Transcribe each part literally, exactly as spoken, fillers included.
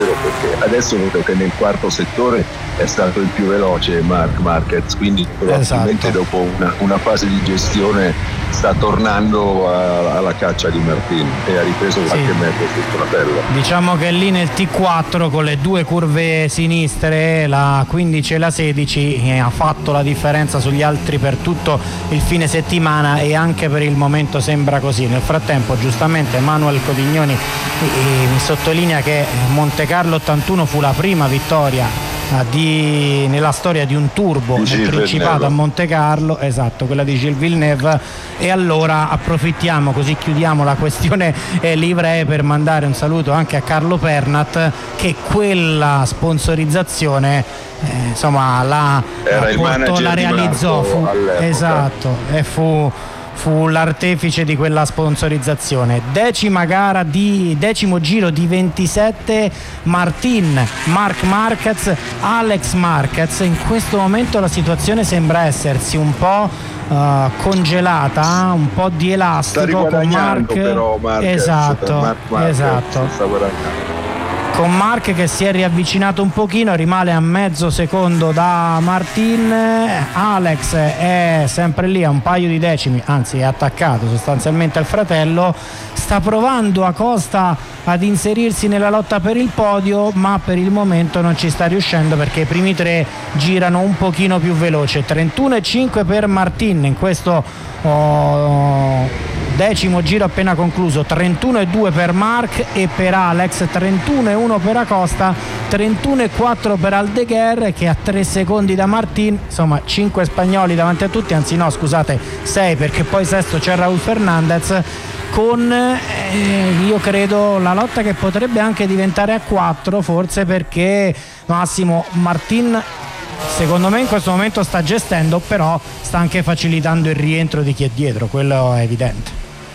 perché adesso vedo che nel quarto settore è stato il più veloce Marc Marquez, quindi probabilmente esatto. dopo una, una fase di gestione sta tornando a, alla caccia di Martin e ha ripreso qualche sì. metro sul fratello. Diciamo che lì nel T quattro con le due curve sinistre, la quindici e la sedici, eh, ha fatto la differenza sugli altri per tutto il fine settimana e anche per il momento sembra così. Nel frattempo giustamente Manuel Codignoni eh, mi sottolinea che Monte Carlo ottantuno fu la prima vittoria Di, nella storia di un turbo nel Principato a Monte Carlo, esatto, quella di Gilles Villeneuve. E allora approfittiamo, così chiudiamo la questione eh, livree, per mandare un saluto anche a Carlo Pernat, che quella sponsorizzazione eh, insomma la, Era la, portò, la realizzò, fu, esatto, e fu fu l'artefice di quella sponsorizzazione. Decima gara di decimo giro di ventisette, Martin, Marc Marquez, Alex Marquez. In questo momento la situazione sembra essersi un po' uh, congelata, un po' di elastico con Marc, però Marquez, esatto, Marc Marquez esatto. sta guadagnando. Con Marc che si è riavvicinato un pochino, rimane a mezzo secondo da Martin. Alex è sempre lì a un paio di decimi, anzi è attaccato sostanzialmente al fratello. Sta provando Acosta ad inserirsi nella lotta per il podio, ma per il momento non ci sta riuscendo, perché i primi tre girano un pochino più veloce. trentuno e cinque per Martin in questo oh, decimo giro appena concluso, trentuno e due per Marc e per Alex, trentuno e uno per Acosta, trentuno e quattro per Aldeguer, che a tre secondi da Martin. Insomma, cinque spagnoli davanti a tutti, anzi no scusate sei, perché poi sesto c'è Raúl Fernández, con eh, io credo la lotta che potrebbe anche diventare a quattro, forse, perché Massimo Martin secondo me in questo momento sta gestendo, però sta anche facilitando il rientro di chi è dietro, quello è evidente.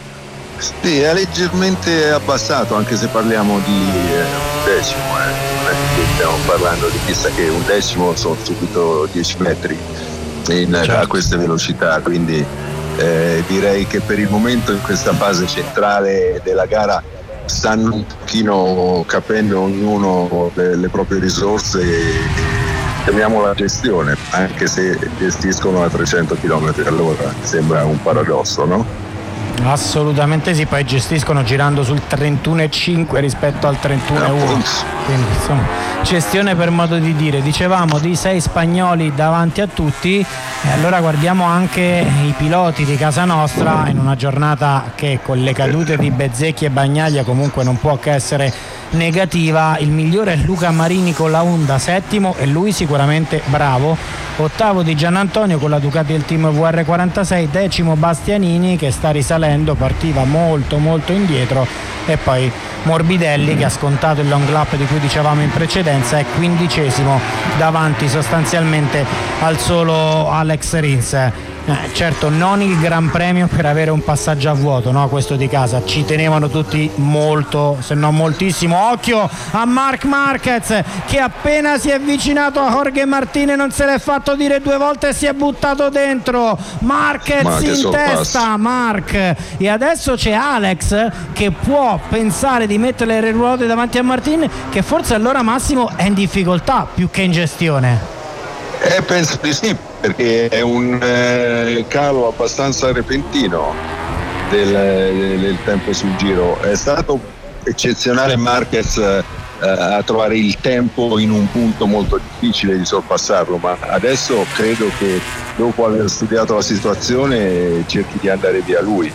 Sì, è leggermente abbassato, anche se parliamo di eh, un decimo, eh. Non è che stiamo parlando di chissà che, un decimo sono subito dieci metri in, certo. a queste velocità, quindi eh, direi che per il momento in questa fase centrale della gara stanno un pochino capendo ognuno le, le proprie risorse e chiamiamola gestione, anche se gestiscono a trecento chilometri all'ora, sembra un paradosso, no? Assolutamente sì, poi gestiscono girando sul trentuno e cinque rispetto al trentuno e uno, quindi insomma gestione per modo di dire. Dicevamo di sei spagnoli davanti a tutti, e allora guardiamo anche i piloti di casa nostra in una giornata che con le cadute di Bezzecchi e Bagnaia comunque non può che essere negativa. Il migliore è Luca Marini con la Honda, settimo, e lui sicuramente bravo. Ottavo di Gianantonio con la Ducati del team V R quarantasei, decimo Bastianini che sta risalendo, partiva molto molto indietro, e poi Morbidelli che ha scontato il long lap di cui dicevamo in precedenza, è quindicesimo davanti sostanzialmente al solo Alex Rins. Eh, certo non il gran premio per avere un passaggio a vuoto, no? Questo di casa, ci tenevano tutti molto, se non moltissimo. Occhio a Marc Marquez che appena si è avvicinato a Jorge Martin non se l'è fatto dire due volte e si è buttato dentro. Marquez Marquez in testa, Marc, e adesso c'è Alex che può pensare di mettere le ruote davanti a Martin, che forse allora Massimo è in difficoltà più che in gestione. Eh, penso di sì, perché è un eh, calo abbastanza repentino del, del, del tempo sul giro. È stato eccezionale Marquez eh, a trovare il tempo in un punto molto difficile di sorpassarlo, ma adesso credo che dopo aver studiato la situazione cerchi di andare via lui.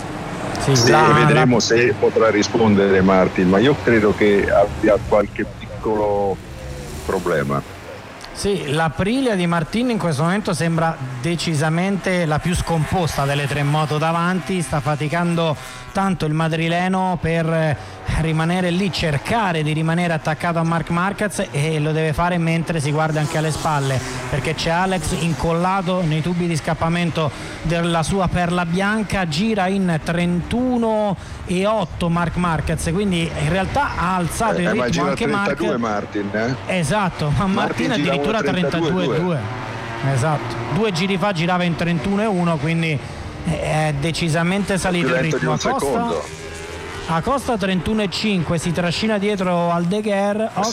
Sì, sì, la, vedremo la... se potrà rispondere Martin, ma io credo che abbia qualche piccolo problema. Sì, l'Aprilia di Martin in questo momento sembra decisamente la più scomposta delle tre moto davanti, sta faticando tanto il madrileno per rimanere lì, cercare di rimanere attaccato a Marc Marquez, e lo deve fare mentre si guarda anche alle spalle, perché c'è Alex incollato nei tubi di scappamento della sua perla bianca, gira in trentuno e otto Marc Marquez, quindi in realtà ha alzato eh, il ritmo anche trentadue Martin, eh? Esatto, ma Martin, Martin addirittura trentadue e due, esatto, due giri fa girava in trentuno e uno, quindi è decisamente salito il ritmo. Acosta, Acosta trentuno e cinque, si trascina dietro Aldeguer.